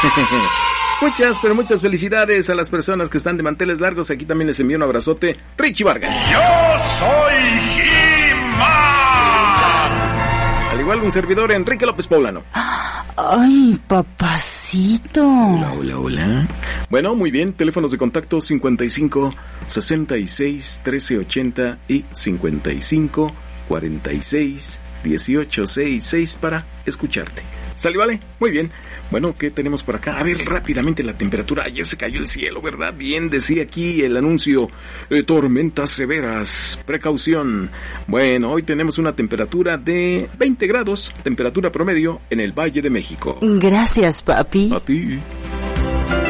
Muchas felicidades a las personas que están de manteles largos. Aquí también les envío un abrazote. Richie Vargas. ¡Yo soy He-Man! Al igual un servidor, Enrique López Poblano. Ay, papacito. Hola. Bueno, muy bien. Teléfonos de contacto 55 66 13 80 y 55 46 18 66 para escucharte. ¿Sale, vale? Muy bien. Bueno, ¿qué tenemos por acá? A ver, rápidamente la temperatura. Ya se cayó el cielo, ¿verdad? Bien, decía aquí el anuncio. Tormentas severas. Precaución. Bueno, hoy tenemos una temperatura de 20 grados. Temperatura promedio en el Valle de México. Gracias, papi. A ti.